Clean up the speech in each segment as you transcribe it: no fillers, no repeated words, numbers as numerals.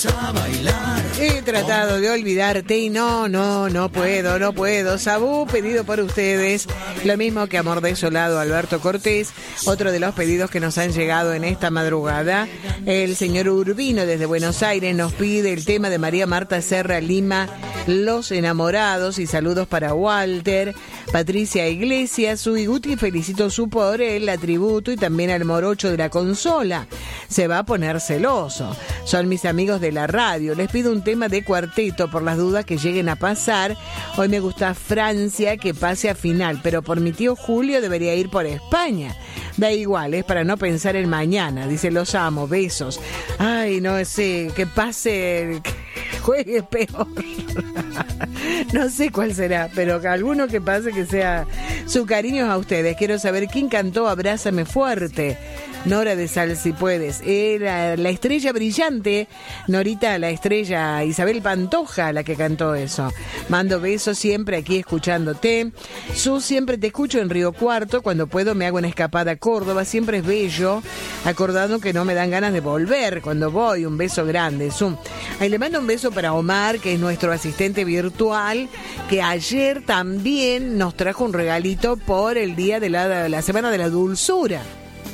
A bailar. He tratado de olvidarte y no puedo. Sabú, pedido por ustedes, lo mismo que Amor Desolado, Alberto Cortés, otro de los pedidos que nos han llegado en esta madrugada. El señor Urbino desde Buenos Aires nos pide el tema de María Marta Serra Lima, Los Enamorados, y saludos para Walter, Patricia Iglesias, Sui Guti, felicito su por el atributo, y también al morocho de la consola. Se va a poner celoso. Son mis amigos de la radio. Les pido un tema de cuarteto por las dudas que lleguen a pasar. Hoy me gusta Francia, que pase a final, pero por mi tío Julio debería ir por España. Da igual, es para no pensar en mañana. Dice, los amo, besos. Ay, no sé, que pase, que juegue peor. No sé cuál será, pero alguno que pase, que sea su cariño a ustedes. Quiero saber quién cantó Abrázame Fuerte. Nora de Sal, si puedes. Era la estrella brillante, Norita, la estrella Isabel Pantoja, la que cantó eso. Mando besos siempre aquí escuchándote. Siempre te escucho en Río Cuarto. Cuando puedo me hago una escapada a Córdoba. Siempre es bello, acordando que no me dan ganas de volver cuando voy. Un beso grande, Ahí le mando un beso para Omar, que es nuestro asistente virtual, que ayer también nos trajo un regalito por el día de la Semana de la Dulzura.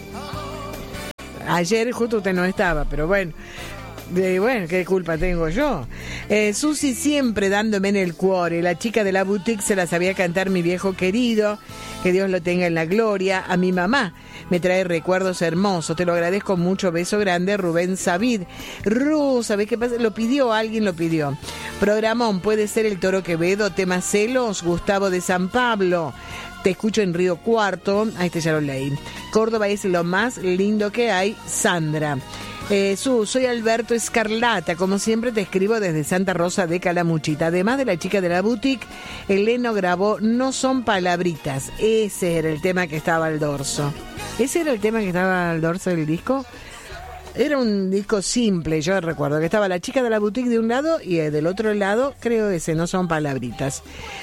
Ayer justo usted no estaba, pero bueno, ¿qué culpa tengo yo? Susi siempre dándome en el cuore. La chica de la boutique se la sabía cantar mi viejo querido, que Dios lo tenga en la gloria. A mi mamá me trae recuerdos hermosos, te lo agradezco mucho. Beso grande, Rubén Savid. ¿Sabés qué pasa? Alguien lo pidió. Programón, puede ser el Toro Quevedo, tema Celos, Gustavo de San Pablo. Te escucho en Río Cuarto. Ahí ya lo leí. Córdoba es lo más lindo que hay, Sandra. Soy Alberto Escarlata, como siempre te escribo desde Santa Rosa de Calamuchita. Además de la chica de la boutique, Eleno grabó No Son Palabritas. Ese era el tema que estaba al dorso. ¿Ese era el tema que estaba al dorso del disco? Era un disco simple, yo recuerdo que estaba la chica de la boutique de un lado y del otro lado, creo ese, No Son Palabritas.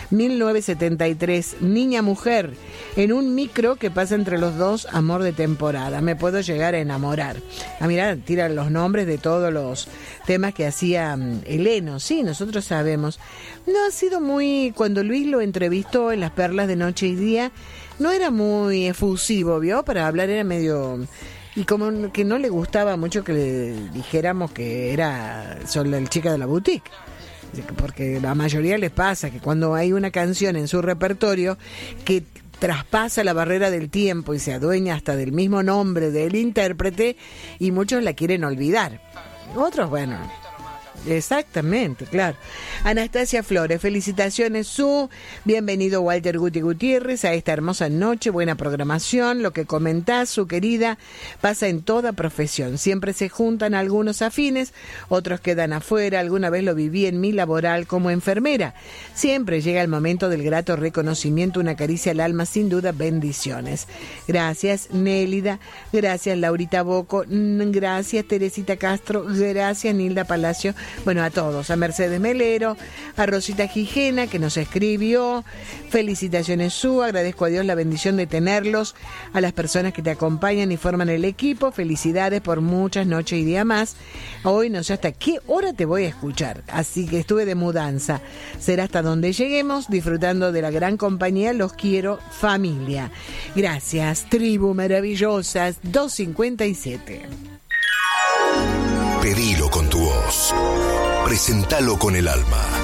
1973, Niña Mujer, en un micro que pasa entre los dos, amor de temporada. Me puedo llegar a enamorar. Mirá, tiran los nombres de todos los temas que hacía Eleno. Sí, nosotros sabemos. No ha sido muy... Cuando Luis lo entrevistó en Las Perlas de Noche y Día, no era muy efusivo, ¿vio? Para hablar era medio... Y como que no le gustaba mucho que le dijéramos que era solo el chica de la boutique. Porque la mayoría les pasa que cuando hay una canción en su repertorio que traspasa la barrera del tiempo y se adueña hasta del mismo nombre del intérprete, y muchos la quieren olvidar. Otros, bueno... Exactamente, claro. Anastasia Flores, felicitaciones, bienvenido Walter Guti Gutiérrez a esta hermosa noche, buena programación. Lo que comentás, su querida, pasa en toda profesión. Siempre se juntan algunos afines, otros quedan afuera. Alguna vez lo viví en mi laboral como enfermera. Siempre llega el momento del grato reconocimiento, una caricia al alma, sin duda, bendiciones. Gracias Nélida, gracias Laurita Boco, gracias Teresita Castro, gracias Nilda Palacio. Bueno, a todos, a Mercedes Melero, a Rosita Gijena, que nos escribió. Felicitaciones, agradezco a Dios la bendición de tenerlos, a las personas que te acompañan y forman el equipo. Felicidades por muchas noches y días más. Hoy no sé hasta qué hora te voy a escuchar, así que estuve de mudanza. Será hasta donde lleguemos, disfrutando de la gran compañía. Los quiero, familia. Gracias, tribu maravillosas. 2:57. Pedilo con tu voz. Presentalo con el alma.